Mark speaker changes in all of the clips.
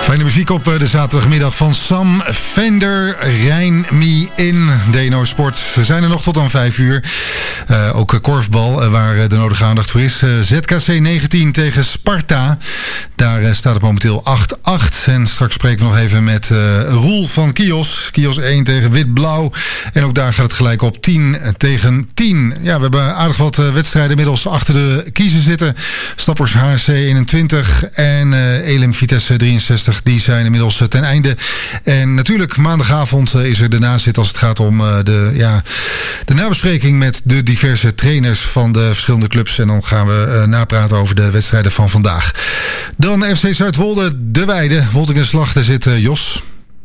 Speaker 1: Fijne muziek op de zaterdagmiddag van Sam Fender, Rein Me In, DNO Sport. We zijn er nog tot aan 5 uur. Ook korfbal, waar de nodige aandacht voor is. ZKC 19 tegen Sparta. Daar staat het momenteel 8-8. En straks spreken we nog even met Roel van Kios. Kios 1 tegen Wit-Blauw. En ook daar gaat het gelijk op 10 tegen 10. Ja, we hebben aardig wat wedstrijden inmiddels achter de kiezen zitten. Stappers HC 21 en Elim Vitesse 63. Die zijn inmiddels ten einde. En natuurlijk maandagavond is er de nazit als het gaat om de nabespreking met de diverse trainers van de verschillende clubs. En dan gaan we napraten over de wedstrijden van vandaag. Dan FC Zuidwolde, De Weide, Woltingenslag, daar zit Jos.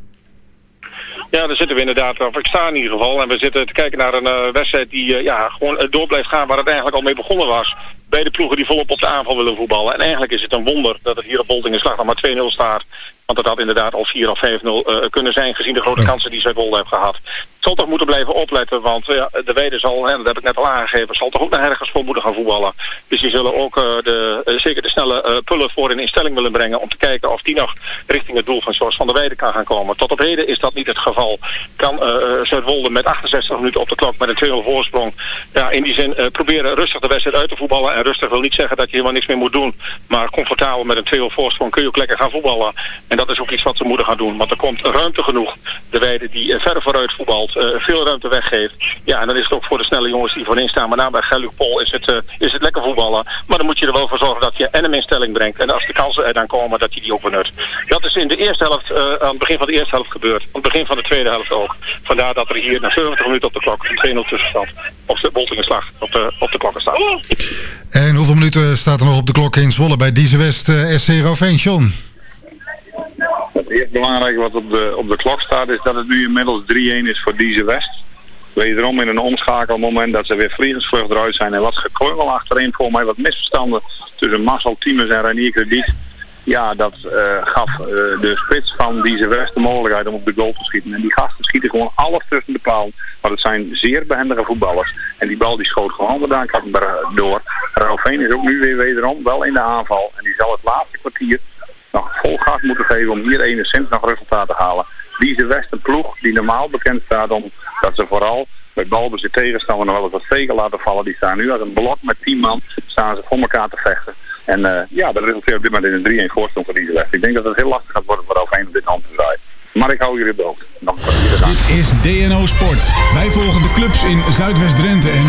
Speaker 2: Ja, daar zitten we inderdaad, of ik sta in ieder geval. En we zitten te kijken naar een wedstrijd die gewoon door blijft gaan waar het eigenlijk al mee begonnen was. Beide ploegen die volop op de aanval willen voetballen. En eigenlijk is het een wonder dat het hier op Woltingenslag nog maar 2-0 staat. Want het had inderdaad al 4 of 5-0 kunnen zijn gezien de grote kansen die Zuidwolde heeft gehad. Het zal toch moeten blijven opletten, want de Weide zal, en dat heb ik net al aangegeven, zal toch ook naar ergens voor moeten gaan voetballen. Dus die zullen ook zeker de snelle pullen voor in stelling willen brengen om te kijken of die nog richting het doel van George van der Weide kan gaan komen. Tot op heden is dat niet het geval. Kan Zuidwolde met 68 minuten op de klok met een 2-0 voorsprong in die zin proberen rustig de wedstrijd uit te voetballen. En rustig wil niet zeggen dat je helemaal niks meer moet doen, maar comfortabel met een 2-0 voorsprong kun je ook lekker gaan voetballen. En dat is ook iets wat ze moeten gaan doen, want er komt ruimte genoeg. De Weide die verder vooruit voetbalt, veel ruimte weggeeft. Ja, en dan is het ook voor de snelle jongens die voorin staan. Maar na bij Geluk Pol is het lekker voetballen. Maar dan moet je er wel voor zorgen dat je hem in stelling brengt. En als de kansen er dan komen, dat je die ook benut. Dat is in de eerste helft, aan het begin van de eerste helft gebeurd. Aan het begin van de tweede helft ook. Vandaar dat er hier na 70 minuten op de klok een 2-0 tussenstand op de Woltingenslag op de klokken staat.
Speaker 1: En hoeveel minuten staat er nog op de klok in Zwolle bij Dieze West SC Roveen, John?
Speaker 3: Het eerste belangrijke wat op de klok staat is dat het nu inmiddels 3-1 is voor Dieze West. Wederom in een omschakelmoment dat ze weer vliegensvlucht eruit zijn en wat geklungel achterin, voor mij wat misverstanden tussen Marcel Thiemers en Reinier Krediet. Ja, dat gaf de spits van Dieze West de mogelijkheid om op de goal te schieten. En die gasten schieten gewoon alles tussen de paal. Maar het zijn zeer behendige voetballers. En die bal die schoot gewoon vandaan door. Roveen is ook nu weer wederom wel in de aanval. En die zal het laatste kwartier nog vol gas moeten geven om hier enigszins nog resultaat te halen. Dieze West, een ploeg die normaal bekend staat omdat ze vooral bij balbezit tegenstander nog wel eens wat steken laten vallen. Die staan nu als een blok met 10 man, staan ze voor elkaar te vechten. En dat resulteert op dit moment in een 3-1 voorsprong voor Dieze West. Ik denk dat het heel lastig gaat worden voor Roveen om dit hand te draaien. Maar ik hou jullie op de hoogte.
Speaker 4: Dit is DNO Sport. Wij volgen de clubs in Zuidwest-Drenthe en